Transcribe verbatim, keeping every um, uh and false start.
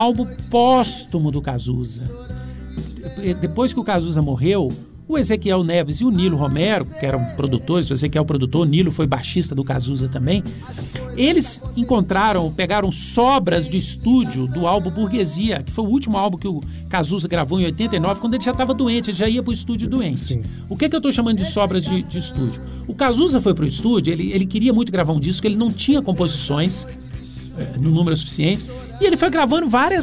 álbum póstumo do Cazuza. Depois que o Cazuza morreu, o Ezequiel Neves e o Nilo Romero, que eram produtores, o Ezequiel produtor, o Nilo foi baixista do Cazuza também, eles encontraram, pegaram sobras de estúdio do álbum Burguesia, que foi o último álbum que o Cazuza gravou em oitenta e nove, quando ele já estava doente, ele já ia para o estúdio doente. Sim. O que, é que eu estou chamando de sobras de, de estúdio? O Cazuza foi para o estúdio, ele, ele queria muito gravar um disco, ele não tinha composições é, no número suficiente, e ele foi gravando várias